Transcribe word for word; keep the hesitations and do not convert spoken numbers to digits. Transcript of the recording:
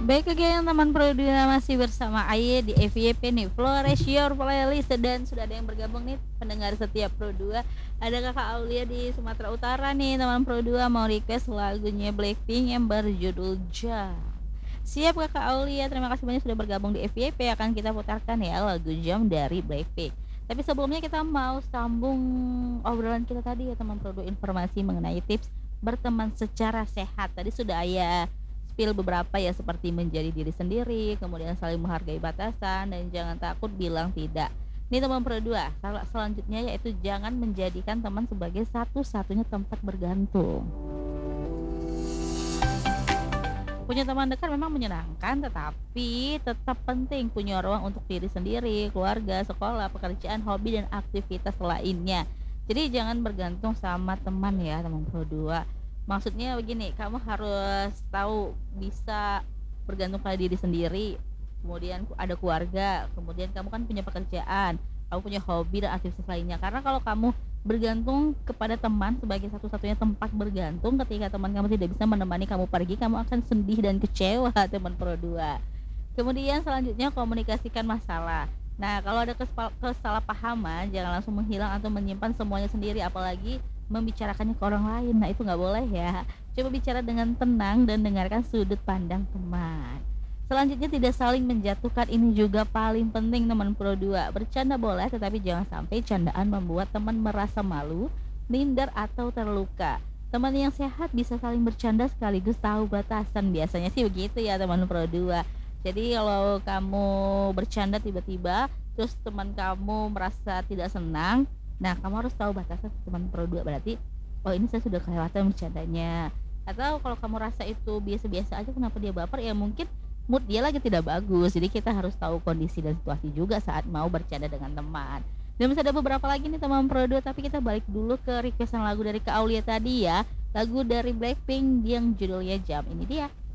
Baik lagi yang teman Pro dua masih bersama Aye di F Y P nih, Flourish Your Playlist, dan sudah ada yang bergabung nih pendengar setiap Pro dua. Ada Kakak Aulia di Sumatera Utara nih, teman Pro dua mau request lagunya Blackpink yang berjudul Jam. Siap Kakak Aulia, terima kasih banyak sudah bergabung di F Y P. Akan kita putarkan ya lagu Jam dari Blackpink. Tapi sebelumnya kita mau sambung obrolan kita tadi ya teman Pro dua, informasi mengenai tips berteman secara sehat. Tadi sudah Ayah spill beberapa ya, seperti menjadi diri sendiri, kemudian saling menghargai batasan, dan jangan takut bilang tidak. Ini teman Pro dua, salah selanjutnya yaitu jangan menjadikan teman sebagai satu-satunya tempat bergantung. Punya teman dekat memang menyenangkan, tetapi tetap penting punya ruang untuk diri sendiri, keluarga, sekolah, pekerjaan, hobi, dan aktivitas lainnya. Jadi jangan bergantung sama teman ya teman Pro dua. Maksudnya begini, kamu harus tahu bisa bergantung pada diri sendiri, kemudian ada keluarga, kemudian kamu kan punya pekerjaan, kamu punya hobi dan aktivitas lainnya. Karena kalau kamu bergantung kepada teman sebagai satu-satunya tempat bergantung, ketika teman kamu tidak bisa menemani kamu pergi, kamu akan sedih dan kecewa teman Pro dua. Kemudian selanjutnya komunikasikan masalah. Nah, kalau ada kespa- kesalahpahaman, jangan langsung menghilang atau menyimpan semuanya sendiri, apalagi membicarakannya ke orang lain. Nah, itu nggak boleh ya. Coba bicara dengan tenang dan dengarkan sudut pandang teman. Selanjutnya tidak saling menjatuhkan, ini juga paling penting teman Pro dua. Bercanda boleh, tetapi jangan sampai candaan membuat teman merasa malu, minder, atau terluka. Teman yang sehat bisa saling bercanda sekaligus tahu batasan. Biasanya sih begitu ya teman Pro dua. Jadi kalau kamu bercanda tiba-tiba terus teman kamu merasa tidak senang, nah kamu harus tahu batasan teman Pro dua. Berarti oh ini saya sudah kelewatan bercandanya. Atau kalau kamu rasa itu biasa-biasa aja, kenapa dia baper, ya mungkin mood dia lagi tidak bagus. Jadi kita harus tahu kondisi dan situasi juga saat mau bercanda dengan teman. Dan masih ada beberapa lagi nih teman Pro dua, tapi kita balik dulu ke requestan lagu dari Kak Aulia tadi ya. Lagu dari Blackpink yang judulnya Jam, ini dia.